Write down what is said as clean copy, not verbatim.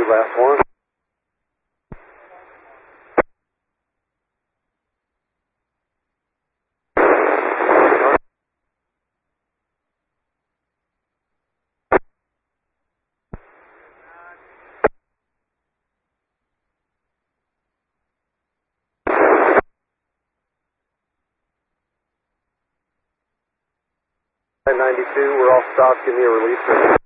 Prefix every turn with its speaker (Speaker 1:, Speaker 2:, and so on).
Speaker 1: 2, last one. Flight 92, we're off stop, give me a release.